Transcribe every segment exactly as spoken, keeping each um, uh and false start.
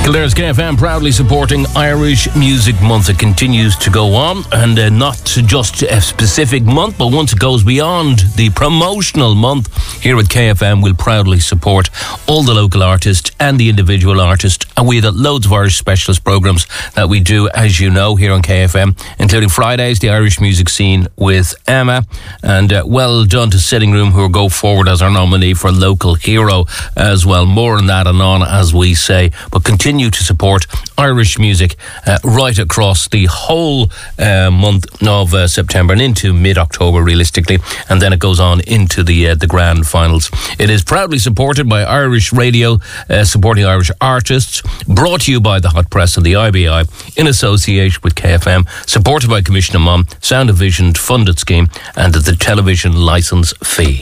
Kildare's K F M proudly supporting Irish Music Month. It continues to go on, and uh, not just a specific month, but once it goes beyond the promotional month, here at K F M we'll proudly support all the local artists and the individual artists, and we have loads of Irish specialist programmes that we do, as you know, here on K F M, including Fridays, the Irish music scene with Emma, and uh, well done to Sitting Room, who will go forward as our nominee for Local Hero as well. More on that and on, as we say, but continue to support Irish music uh, right across the whole uh, month of uh, September and into mid-October, realistically, and then it goes on into the uh, the grand finals. It is proudly supported by Irish Radio, uh, supporting Irish artists, brought to you by the Hot Press and the I B I in association with K F M, supported by Commissioner Mum, Sound of Vision funded scheme, and the television licence fee.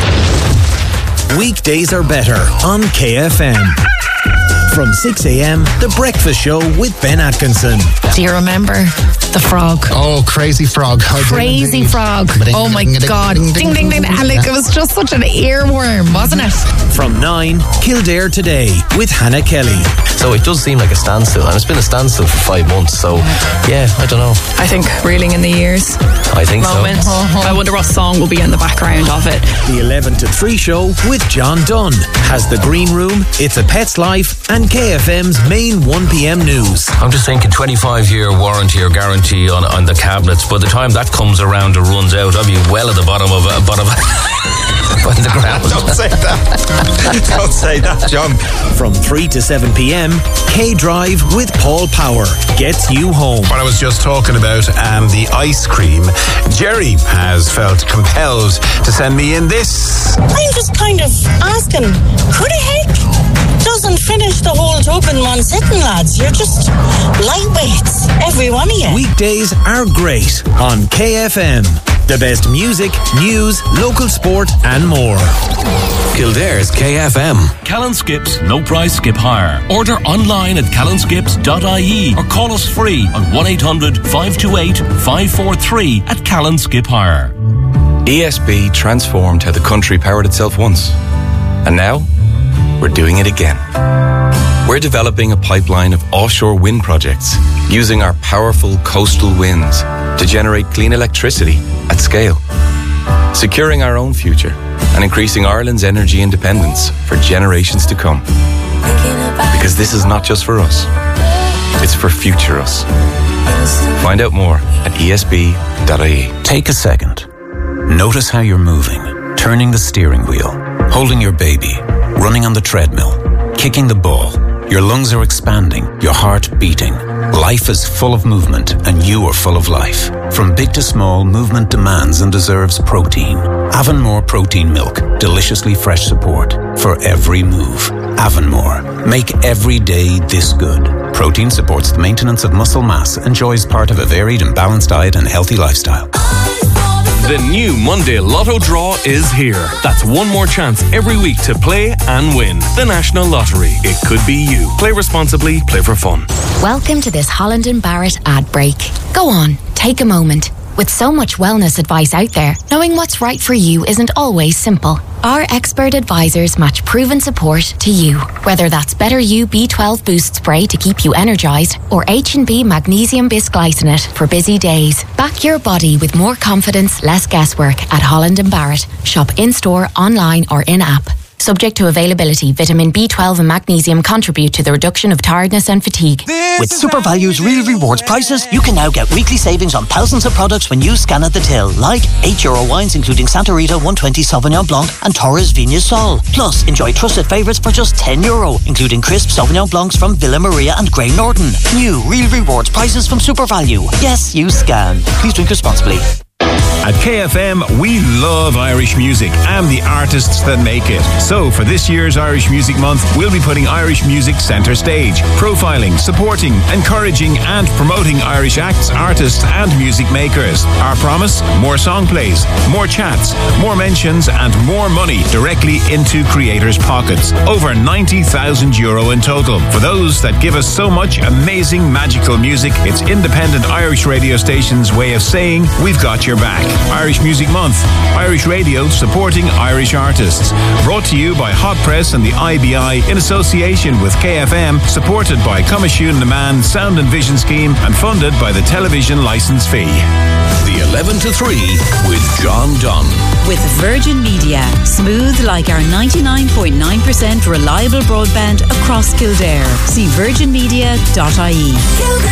Weekdays are better on K F M. From six a.m, The Breakfast Show with Ben Atkinson. Do you remember the frog? Oh, Crazy Frog. How Crazy ding, Frog. Ding, Oh my ding, God. ding, Ding, ding, ding, ding. ding, And like, it was just such an earworm, wasn't it? From nine, Kildare Today with Hannah Kelly. So it does seem like a standstill, and it's been a standstill for five months, so yeah, I don't know. I think reeling in the years I think moment. so. I wonder what song will be in the background of it. The eleven to three show with John Dunn has The Green Room, It's a Pet's Life, and K F M's main one p.m. news. I'm just thinking twenty-five year warranty or guarantee on, on the cabinets. By the time that comes around and runs out, I'll be well at the bottom of a bottom of the ground. Don't say that. Don't say that, John. From three to seven p.m, K-Drive with Paul Power gets you home. What I was just talking about, um, the ice cream, Jerry has felt compelled to send me in this. I'm just kind of asking, who the heck doesn't finish the whole tub in one sitting, lads? You're just lightweights, every one of you. Weekdays are great on K F M. The best music, news, local sport and more. Kildare's K F M. Callan Skips, no price skip hire. Order online at callan skips dot I E or call us free on one eight hundred five two eight five four three at Callan Skip Hire. E S B transformed how the country powered itself once. And now, we're doing it again. We're developing a pipeline of offshore wind projects using our powerful coastal winds to generate clean electricity at scale, securing our own future and increasing Ireland's energy independence for generations to come. Because this is not just for us, it's for future us. Find out more at E S B dot I E. Take a second. Notice how you're moving, turning the steering wheel, holding your baby, running on the treadmill, kicking the ball. Your lungs are expanding, your heart beating. Life is full of movement, and you are full of life. From big to small, movement demands and deserves protein. Avonmore Protein Milk, deliciously fresh support for every move. Avonmore, make every day this good. Protein supports the maintenance of muscle mass, enjoys part of a varied and balanced diet and healthy lifestyle. The new Monday Lotto draw is here. That's one more chance every week to play and win. The National Lottery. It could be you. Play responsibly, play for fun. Welcome to this Holland and Barrett ad break. Go on, take a moment. With so much wellness advice out there, knowing what's right for you isn't always simple. Our expert advisors match proven support to you. Whether that's Better You B twelve Boost Spray to keep you energised, or H and B Magnesium Bisglycinate for busy days. Back your body with more confidence, less guesswork at Holland and Barrett. Shop in-store, online or in-app. Subject to availability, vitamin B twelve and magnesium contribute to the reduction of tiredness and fatigue. With SuperValue's Real Rewards prices, you can now get weekly savings on thousands of products when you scan at the till, like eight euro wines including Santa Rita one twenty Sauvignon Blanc and Torres Vigna Sol. Plus, enjoy trusted favourites for just ten euro, including crisp Sauvignon Blancs from Villa Maria and Grey Norton. New Real Rewards prices from SuperValue. Yes, you scan. Please drink responsibly. At K F M, we love Irish music and the artists that make it. So for this year's Irish Music Month, we'll be putting Irish music centre stage, profiling, supporting, encouraging and promoting Irish acts, artists and music makers. Our promise? More song plays, more chats, more mentions and more money directly into creators' pockets. Over ninety thousand euro in total. For those that give us so much amazing, magical music, it's independent Irish radio station's way of saying we've got your back. Irish Music Month. Irish Radio supporting Irish artists. Brought to you by Hot Press and the I B I in association with K F M, supported by Comishún na Man Sound and Vision Scheme and funded by the television licence fee. The eleven to three with John Dunn. With Virgin Media. Smooth like our ninety-nine point nine percent reliable broadband across Kildare. See virgin media dot I E.